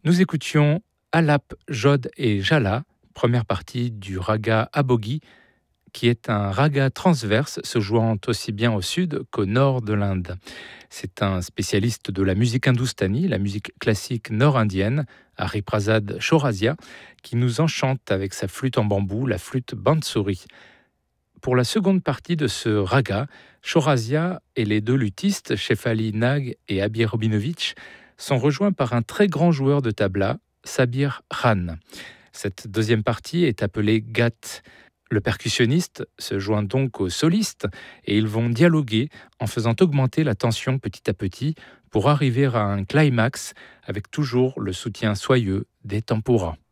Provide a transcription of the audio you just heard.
Nous écoutions Alap, Jod et Jala, première partie du raga Abogi, qui est un raga transverse se jouant aussi bien au sud qu'au nord de l'Inde. C'est un spécialiste de la musique hindoustanie, la musique classique nord-indienne, Hariprasad Chaurasia, qui nous enchante avec sa flûte en bambou, la flûte bansuri. Pour la seconde partie de ce raga, Chaurasia et les deux lutistes, Shefali Nag et Abir Robinovich, sont rejoints par un très grand joueur de tabla, Sabir Khan. Cette deuxième partie est appelée Gat. Le percussionniste se joint donc au soliste et ils vont dialoguer en faisant augmenter la tension petit à petit pour arriver à un climax avec toujours le soutien soyeux des tambourins.